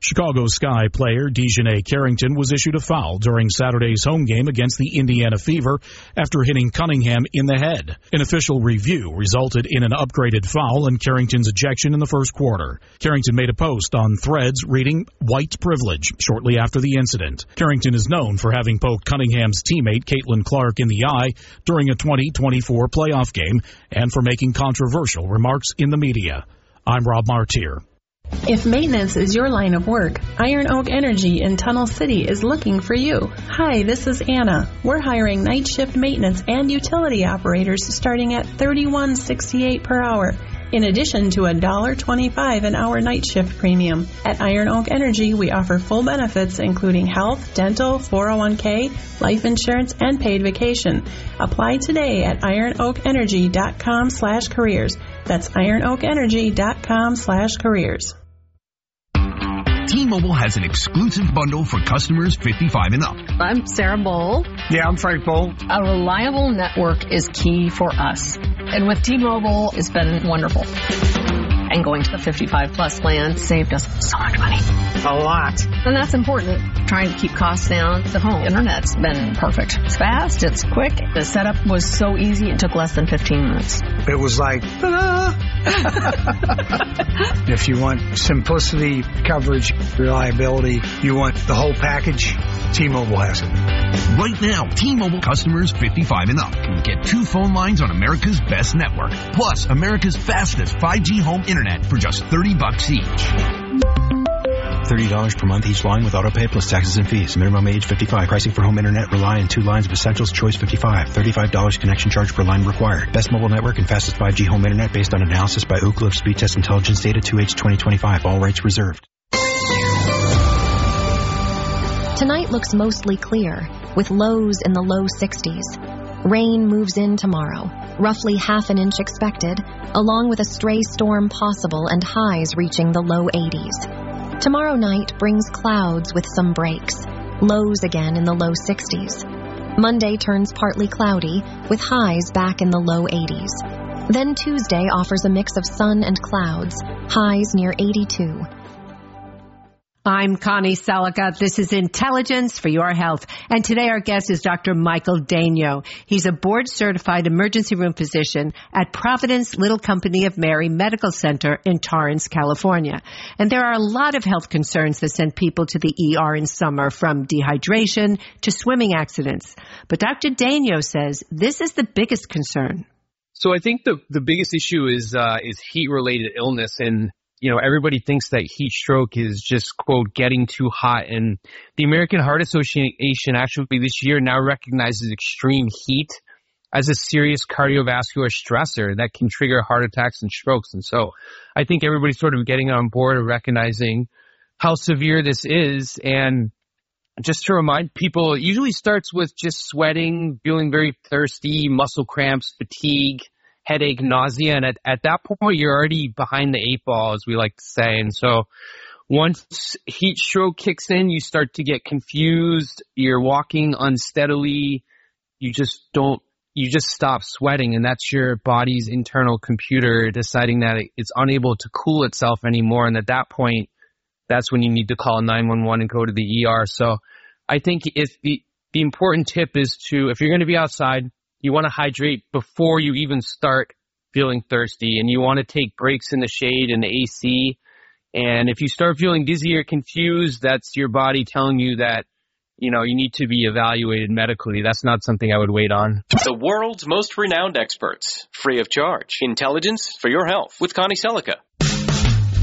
Chicago Sky player Dejanay Carrington was issued a foul during Saturday's home game against the Indiana Fever after hitting Cunningham in the head. An official review resulted in an upgraded foul and Carrington's ejection in the first quarter. Carrington made a post on Threads reading "white privilege" shortly after the incident. Carrington is known for having poked Cunningham's teammate Caitlin Clark in the eye during a 2024 playoff game and for making controversial remarks in the media. I'm Rob Martier. If maintenance is your line of work, Iron Oak Energy in Tunnel City is looking for you. Hi, this is Anna. We're hiring night shift maintenance and utility operators starting at $31.68 per hour, in addition to $1.25 an hour night shift premium. At Iron Oak Energy, we offer full benefits including health, dental, 401k, life insurance, and paid vacation. Apply today at ironoakenergy.com/careers. That's ironoakenergy.com/careers. T-Mobile has an exclusive bundle for customers 55 and up. I'm Sarah Bowl. Yeah, I'm Frank Bowl. A reliable network is key for us. And with T-Mobile, it's been wonderful. And going to the 55-plus plan saved us so much money. A lot. And that's important. Trying to keep costs down. The home internet's been perfect. It's fast. It's quick. The setup was so easy. It took less than 15 minutes. It was like, ta-da! If you want simplicity, coverage, reliability, you want the whole package, T-Mobile has it. Right now, T-Mobile customers 55 and up can get 2 phone lines on America's best network, plus America's fastest 5G home internet for just $30 each. $30 per month each line with autopay plus taxes and fees. Minimum age 55. Pricing for home internet rely on 2 lines of Essentials Choice 55. $35 connection charge per line required. Best mobile network and fastest 5G home internet based on analysis by Ookla of Speed Test Intelligence data 2H 2025. All rights reserved. Tonight looks mostly clear, with lows in the low 60s. Rain moves in tomorrow, roughly half an inch expected, along with a stray storm possible and highs reaching the low 80s. Tomorrow night brings clouds with some breaks, lows again in the low 60s. Monday turns partly cloudy, with highs back in the low 80s. Then Tuesday offers a mix of sun and clouds, highs near 82. I'm Connie Selica. This is Intelligence for Your Health. And today our guest is Dr. Michael Daigneault. He's a board-certified emergency room physician at Providence Little Company of Mary Medical Center in Torrance, California. And there are a lot of health concerns that send people to the ER in summer, from dehydration to swimming accidents. But Dr. Daigneault says this is the biggest concern. So I think the biggest issue is heat-related illness, and everybody thinks that heat stroke is just, quote, getting too hot. And the American Heart Association actually this year now recognizes extreme heat as a serious cardiovascular stressor that can trigger heart attacks and strokes. And so I think everybody's sort of getting on board and recognizing how severe this is. And just to remind people, it usually starts with just sweating, feeling very thirsty, muscle cramps, fatigue, headache, nausea, and at that point, you're already behind the 8 ball, as we like to say. And so once heat stroke kicks in, you start to get confused, you're walking unsteadily, you just stop sweating, and that's your body's internal computer deciding that it's unable to cool itself anymore. And at that point, that's when you need to call 911 and go to the ER. So I think the important tip is if you're going to be outside, you want to hydrate before you even start feeling thirsty, and you want to take breaks in the shade and the AC. And if you start feeling dizzy or confused, that's your body telling you that, you need to be evaluated medically. That's not something I would wait on. The world's most renowned experts, free of charge. Intelligence for Your Health with Connie Selica.